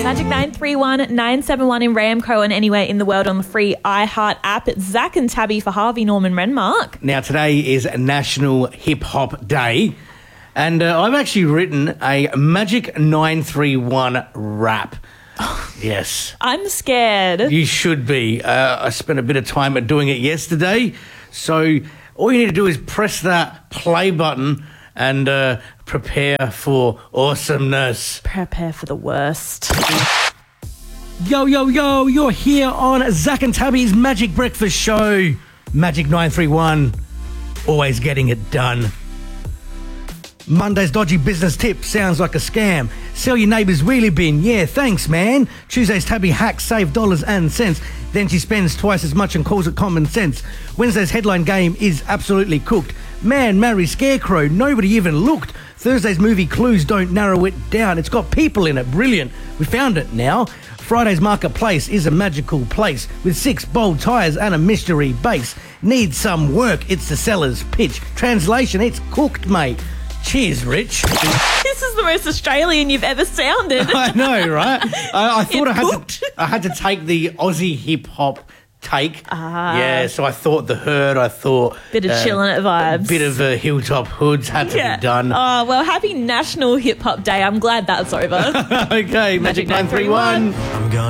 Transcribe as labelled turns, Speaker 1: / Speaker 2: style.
Speaker 1: Magic 931 971 in Ramco and anywhere in the world on the free iHeart app. It's Zach and Tabby for Harvey Norman Renmark.
Speaker 2: Now, today is National Hip Hop Day, and I've actually written a Magic 931 rap. Yes.
Speaker 1: I'm scared.
Speaker 2: You should be. I spent a bit of time at doing it yesterday, so all you need to do is press that play button and prepare for awesomeness.
Speaker 1: Prepare for the worst.
Speaker 2: Yo, you're here on Zach and Tabby's Magic Breakfast Show. Magic 931, always getting it done. Monday's dodgy business tip sounds like a scam. Sell your neighbour's wheelie bin. Yeah, thanks, man. Tuesday's Tabby hacks save dollars and cents. Then she spends twice as much and calls it common sense. Wednesday's headline game is absolutely cooked. Man marries scarecrow. Nobody even looked. Thursday's movie clues don't narrow it down. It's got people in it. Brilliant. We found it now. Friday's marketplace is a magical place with 6 bold tyres and a mystery base. Needs some work. It's the seller's pitch. Translation, it's cooked, mate. Cheers, Rich.
Speaker 1: This is the most Australian you've ever sounded.
Speaker 2: I know, right? I thought I had to take the Aussie hip hop take. Yeah, so I thought the herd. I thought
Speaker 1: bit of chillin' vibes.
Speaker 2: Bit of Hilltop Hoods had to be done.
Speaker 1: Oh well, happy National Hip Hop Day. I'm glad that's over.
Speaker 2: Okay, Magic 931. I'm gone.